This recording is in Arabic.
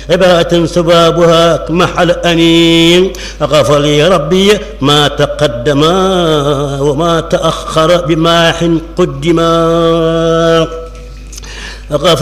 عباءة سبابها محل أنين غفر لي ربي ما تقدم وما تأخر بماح قدما.